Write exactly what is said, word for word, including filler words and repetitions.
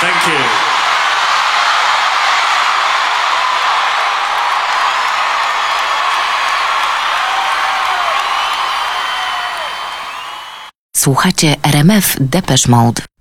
Thank you. Słuchacie R M F Depeche Mode.